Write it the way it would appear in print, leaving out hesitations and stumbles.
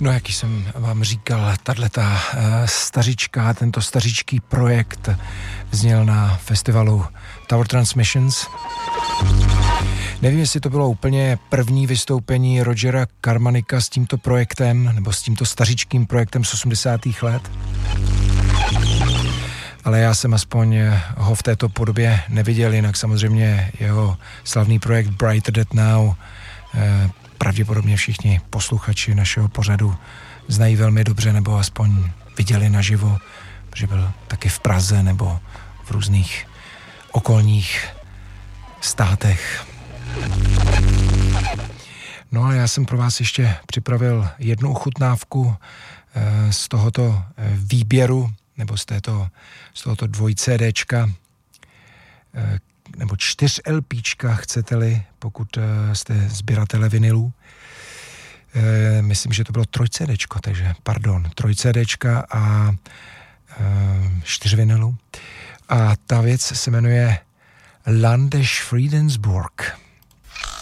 No, jak jsem vám říkal, tento stařičký projekt zněl na festivalu Tower Transmissions. Nevím, jestli to bylo úplně první vystoupení Rogera Carmanicka s tímto projektem, nebo s tímto stařičkým projektem z 80. let. Ale já jsem aspoň ho v této podobě neviděl, jinak samozřejmě jeho slavný projekt Brighter Than Now pravděpodobně všichni posluchači našeho pořadu znají velmi dobře, nebo aspoň viděli naživo, protože byl taky v Praze nebo v různých okolních státech. No a já jsem pro vás ještě připravil jednu ochutnávku z tohoto výběru, nebo z tohoto 2 CDčka, nebo 4 LPčka, chcete-li, pokud jste sběratele vinilů. Myslím, že to bylo 3 CDčko, takže pardon, 3 CDčka a 4 vinilů. A ta věc se jmenuje Landes Friedensburg.